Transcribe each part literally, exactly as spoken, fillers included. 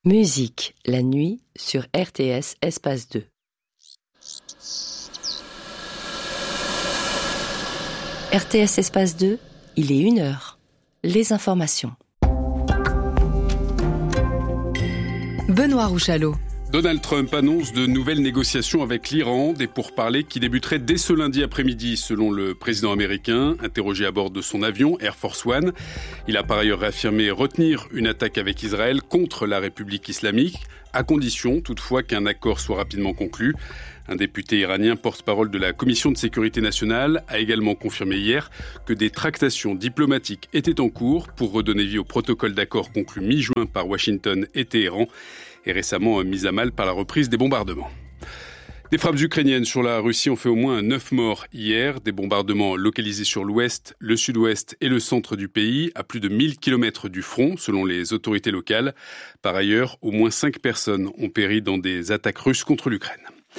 Musique, la nuit, sur R T S Espace deux. R T S Espace deux, il est une heure. Les informations. Benoît Rouchalot. Donald Trump annonce de nouvelles négociations avec l'Iran, des pourparlers qui débuteraient dès ce lundi après-midi, selon le président américain, interrogé à bord de son avion Air Force One. Il a par ailleurs réaffirmé retenir une attaque avec Israël contre la République islamique, à condition toutefois qu'un accord soit rapidement conclu. Un député iranien porte-parole de la Commission de sécurité nationale a également confirmé hier que des tractations diplomatiques étaient en cours pour redonner vie au protocole d'accord conclu mi-juin par Washington et Téhéran et récemment mis à mal par la reprise des bombardements. Des frappes ukrainiennes sur la Russie ont fait au moins neuf morts hier. Des bombardements localisés sur l'ouest, le sud-ouest et le centre du pays, à plus de mille kilomètres du front, selon les autorités locales. Par ailleurs, au moins cinq personnes ont péri dans des attaques russes contre l'Ukraine.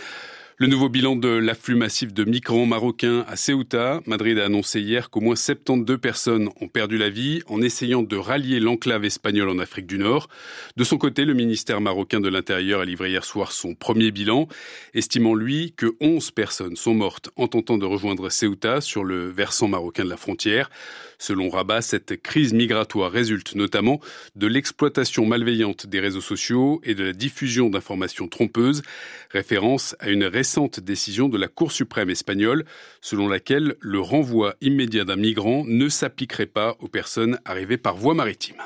Le nouveau bilan de l'afflux massif de migrants marocains à Ceuta. Madrid a annoncé hier qu'au moins soixante-douze personnes ont perdu la vie en essayant de rallier l'enclave espagnole en Afrique du Nord. De son côté, le ministère marocain de l'Intérieur a livré hier soir son premier bilan, estimant lui que onze personnes sont mortes en tentant de rejoindre Ceuta sur le versant marocain de la frontière. Selon Rabat, cette crise migratoire résulte notamment de l'exploitation malveillante des réseaux sociaux et de la diffusion d'informations trompeuses, référence à une récente décision de la Cour suprême espagnole, selon laquelle le renvoi immédiat d'un migrant ne s'appliquerait pas aux personnes arrivées par voie maritime.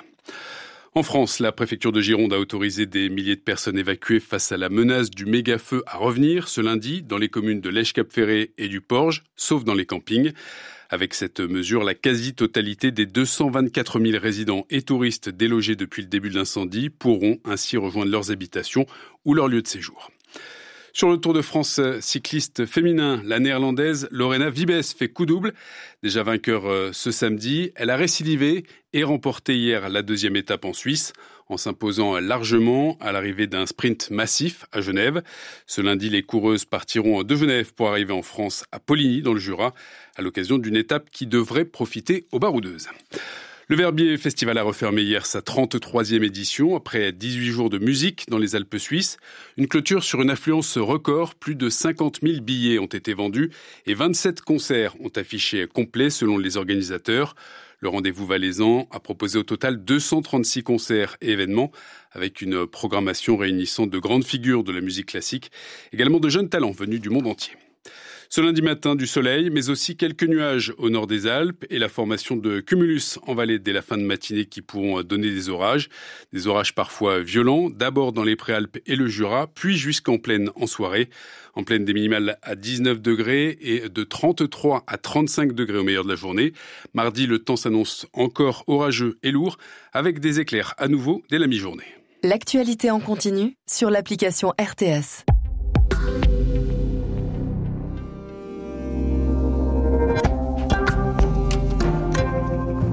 En France, la préfecture de Gironde a autorisé des milliers de personnes évacuées face à la menace du méga-feu à revenir ce lundi dans les communes de Lèche-Cap-Ferré et du Porge, sauf dans les campings. Avec cette mesure, la quasi-totalité des deux cent vingt-quatre mille résidents et touristes délogés depuis le début de l'incendie pourront ainsi rejoindre leurs habitations ou leur lieu de séjour. Sur le Tour de France cycliste féminin, la néerlandaise Lorena Wiebes fait coup double. Déjà vainqueur ce samedi, elle a récidivé et remporté hier la deuxième étape en Suisse en s'imposant largement à l'arrivée d'un sprint massif à Genève. Ce lundi, les coureuses partiront de Genève pour arriver en France à Poligny dans le Jura à l'occasion d'une étape qui devrait profiter aux baroudeuses. Le Verbier Festival a refermé hier sa trente-troisième édition après dix-huit jours de musique dans les Alpes suisses. Une clôture sur une affluence record, plus de cinquante mille billets ont été vendus et vingt-sept concerts ont affiché complet selon les organisateurs. Le rendez-vous valaisan a proposé au total deux cent trente-six concerts et événements avec une programmation réunissant de grandes figures de la musique classique, également de jeunes talents venus du monde entier. Ce lundi matin, du soleil, mais aussi quelques nuages au nord des Alpes et la formation de cumulus en vallée dès la fin de matinée qui pourront donner des orages. Des orages parfois violents, d'abord dans les Préalpes et le Jura, puis jusqu'en plaine en soirée. En plaine, des minimales à dix-neuf degrés et de trente-trois à trente-cinq degrés au meilleur de la journée. Mardi, le temps s'annonce encore orageux et lourd, avec des éclairs à nouveau dès la mi-journée. L'actualité en continu sur l'application R T S.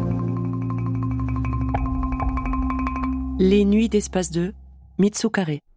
Les nuits d'Espace deux, Mitsu Carré.